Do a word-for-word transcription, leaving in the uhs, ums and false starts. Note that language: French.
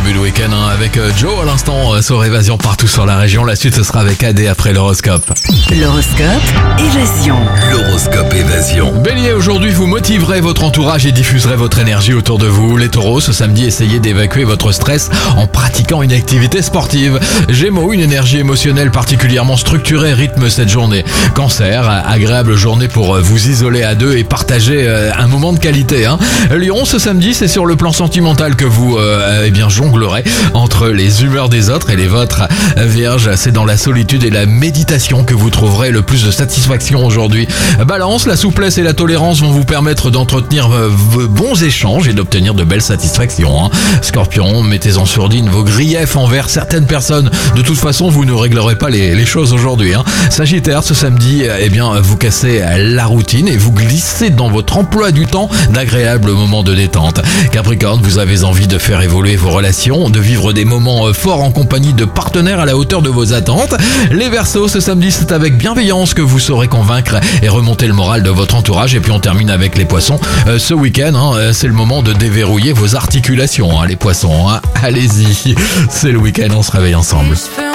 début de week-end hein, avec Joe à l'instant euh, sur Évasion partout sur la région. La suite ce sera avec A D après l'horoscope. L'horoscope Évasion. L'horoscope Évasion. Bélier, aujourd'hui vous motiverez votre entourage et diffuserez votre énergie autour de vous. Les taureaux, ce samedi essayez d'évacuer votre stress en pratiquant une activité sportive. Gémeaux, une énergie émotionnelle particulièrement structurée rythme cette journée. Cancer, agréable journée pour vous isoler à deux et partager un moment de qualité. Hein. Lion, ce samedi c'est sur le plan sentimental que vous euh, eh bien jonglerez entre les humeurs des autres et les vôtres. Vierge, c'est dans la solitude et la méditation que vous trouverez le plus de satisfaction aujourd'hui. Balance, la souplesse et la tolérance vont vous permettre d'entretenir vos bons échanges et d'obtenir de belles satisfactions. Hein. Scorpion, mettez en sourdine vos griefs envers certaines personnes. De toute façon, vous ne réglerez pas les, les choses aujourd'hui. Hein. Sagittaire, ce samedi, eh bien, vous cassez la routine et vous glissez dans votre emploi du temps d'agréables moments de détente. Capricorne, vous avez envie de faire évoluer vos relations, de vivre des moments forts en compagnie de partenaires à la hauteur de vos attentes. Les Verseaux, ce samedi, c'est avec bienveillance que vous saurez convaincre et remonter le moral de votre entourage. Et puis on termine avec les Poissons. Euh, ce week-end, hein, c'est le moment de déverrouiller vos articulations, hein, les Poissons. Hein. Allez-y, c'est le week-end, on se réveille ensemble.